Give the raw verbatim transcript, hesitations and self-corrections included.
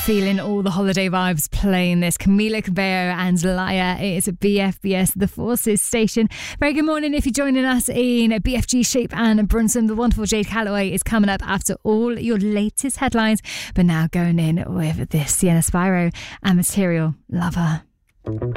Feeling all the holiday vibes playing this. Camila Cabello and Liar. It is a B F B S The Forces station. Very good morning if you're joining us in B F G, Shape and Brunson. The wonderful Jade Calloway is coming up after all your latest headlines. But now going in with this, Sienna Spyro and Material Lover.